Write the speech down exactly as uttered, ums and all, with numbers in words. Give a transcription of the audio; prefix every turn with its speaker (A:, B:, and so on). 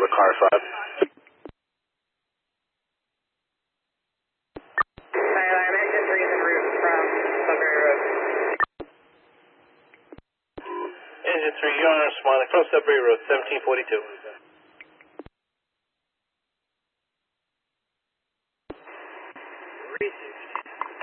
A: with car five.
B: Skyline, engine three is en route from Sudbury Road.
C: Engine three, you're on responding from Sudbury Road, seventeen forty-two.
B: Reaching